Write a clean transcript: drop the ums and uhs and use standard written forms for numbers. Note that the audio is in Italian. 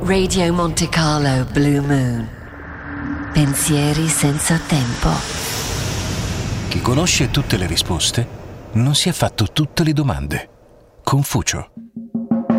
Radio Monte Carlo Blue Moon. Pensieri senza tempo. Chi conosce tutte le risposte non si è fatto tutte le domande. Confucio.